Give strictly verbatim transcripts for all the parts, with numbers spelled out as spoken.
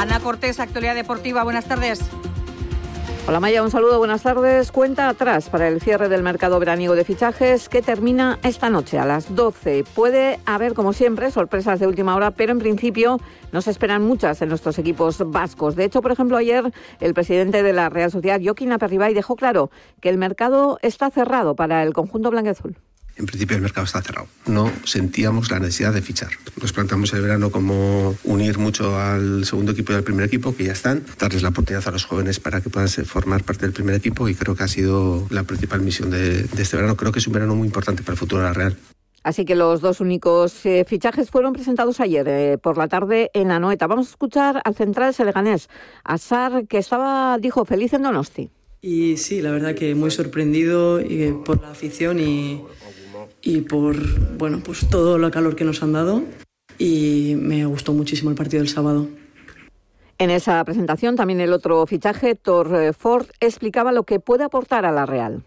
Ana Cortés, actualidad deportiva, buenas tardes. Hola Maya, un saludo, buenas tardes. Cuenta atrás para el cierre del mercado veraniego de fichajes que termina esta noche a las doce. Puede haber, como siempre, sorpresas de última hora, pero en principio no se esperan muchas en nuestros equipos vascos. De hecho, por ejemplo, ayer el presidente de la Real Sociedad, Joaquín Aperribay, dejó claro que el mercado está cerrado para el conjunto blanquiazul. En principio el mercado está cerrado. No sentíamos la necesidad de fichar. Nos planteamos el verano como unir mucho al segundo equipo y al primer equipo, que ya están, darles la oportunidad a los jóvenes para que puedan formar parte del primer equipo, y creo que ha sido la principal misión de, de este verano. Creo que es un verano muy importante para el futuro de la Real. Así que los dos únicos eh, fichajes fueron presentados ayer eh, por la tarde en Anoeta. Vamos a escuchar al central seleganés, Azar, que estaba, dijo, feliz en Donosti. Y sí, la verdad que muy sorprendido y, por la afición y... y por bueno pues todo el calor que nos han dado, y me gustó muchísimo el partido del sábado. En esa presentación también el otro fichaje, Héctor Ford, explicaba lo que puede aportar a la Real.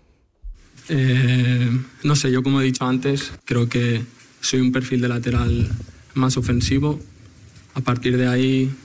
Eh, no sé, yo como he dicho antes, creo que soy un perfil de lateral más ofensivo. A partir de ahí,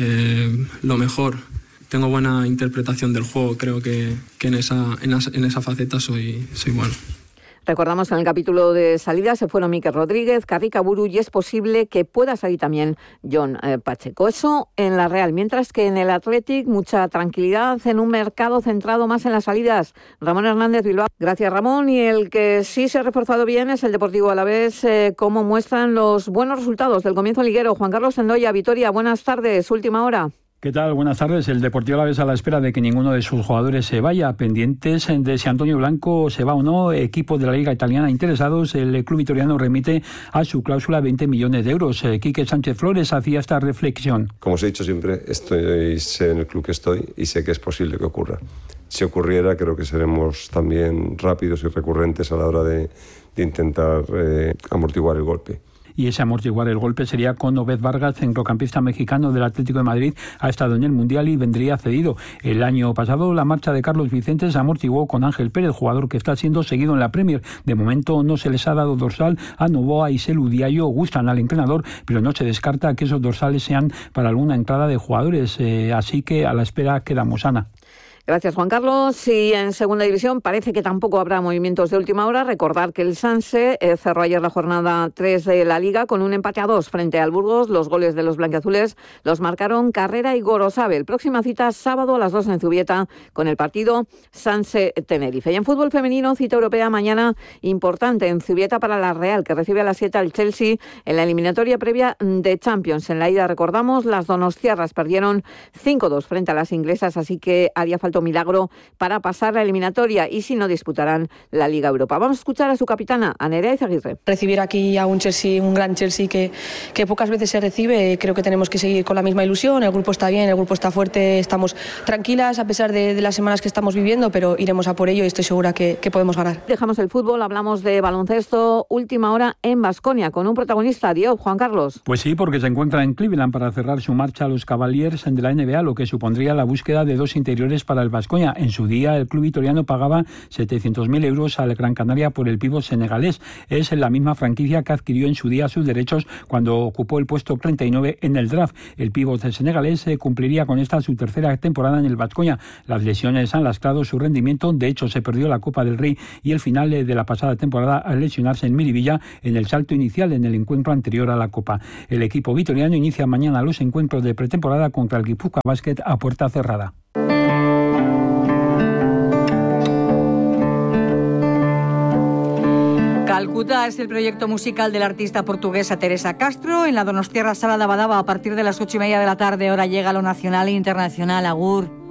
eh, lo mejor. Tengo buena interpretación del juego, creo que, que en, esa, en, esa, en esa faceta soy, soy bueno. Recordamos que en el capítulo de salida se fueron Mikel Rodríguez, Carrick Aburu, y es posible que pueda salir también Jon eh, Pacheco. Eso en la Real, mientras que en el Athletic mucha tranquilidad en un mercado centrado más en las salidas. Ramón Hernández Bilbao. Gracias, Ramón. Y el que sí se ha reforzado bien es el Deportivo Alavés, eh, como muestran los buenos resultados del comienzo liguero. Juan Carlos Sendoya, Vitoria, buenas tardes, última hora. ¿Qué tal? Buenas tardes. El Deportivo Alavés a la espera de que ninguno de sus jugadores se vaya, pendientes de si Antonio Blanco se va o no. Equipos de la Liga Italiana interesados. El club vitoriano remite a su cláusula veinte millones de euros. Quique Sánchez Flores hacía esta reflexión. Como os he dicho siempre, estoy, sé en el club que estoy y sé que es posible que ocurra. Si ocurriera, creo que seremos también rápidos y recurrentes a la hora de, de intentar eh, amortiguar el golpe. Y ese amortiguar el golpe sería con Obed Vargas, centrocampista mexicano del Atlético de Madrid. Ha estado en el Mundial y vendría cedido. El año pasado la marcha de Carlos Vicente se amortiguó con Ángel Pérez, jugador que está siendo seguido en la Premier. De momento no se les ha dado dorsal a Novoa y Selu Diallo. Gustan al entrenador, pero no se descarta que esos dorsales sean para alguna entrada de jugadores. Eh, así que a la espera quedamos, Ana. Gracias, Juan Carlos. Y en segunda división parece que tampoco habrá movimientos de última hora. Recordar que el Sanse eh, cerró ayer la jornada tres de la Liga con un empate a dos frente al Burgos. Los goles de los blanquiazules los marcaron Carrera y Gorosabel. Próxima cita sábado a las dos en Zubieta con el partido Sanse-Tenerife. Y en fútbol femenino, cita europea mañana importante en Zubieta para la Real, que recibe a las siete al Chelsea en la eliminatoria previa de Champions. En la ida, recordamos, las donostiarras perdieron cinco dos frente a las inglesas, así que haría falta milagro para pasar la eliminatoria, y si no, disputarán la Liga Europa. Vamos a escuchar a su capitana, a Nerea Izaguirre. Recibir aquí a un Chelsea, un gran Chelsea que, que pocas veces se recibe, creo que tenemos que seguir con la misma ilusión. El grupo está bien, el grupo está fuerte, estamos tranquilas a pesar de, de las semanas que estamos viviendo, pero iremos a por ello y estoy segura que, que podemos ganar. Dejamos el fútbol, hablamos de baloncesto, última hora en Baskonia, con un protagonista, Dios, Juan Carlos. Pues sí, porque se encuentra en Cleveland para cerrar su marcha a los Cavaliers de la N B A, lo que supondría la búsqueda de dos interiores para el Baskonia. En su día, el club vitoriano pagaba setecientos mil euros al Gran Canaria por el pívot senegalés. Es la misma franquicia que adquirió en su día sus derechos cuando ocupó el puesto treinta y nueve en el draft. El pívot senegalés cumpliría con esta su tercera temporada en el Baskonia. Las lesiones han lastrado su rendimiento. De hecho, se perdió la Copa del Rey y el final de la pasada temporada al lesionarse en Miribilla en el salto inicial en el encuentro anterior a la Copa. El equipo vitoriano inicia mañana los encuentros de pretemporada contra el Guipúzcoa Basket a puerta cerrada. Calcuta es el proyecto musical de la artista portuguesa Teresa Castro. En la Donostiarra Sala de Abadaba, a partir de las ocho y media de la tarde, hora llega lo nacional e internacional. Agur.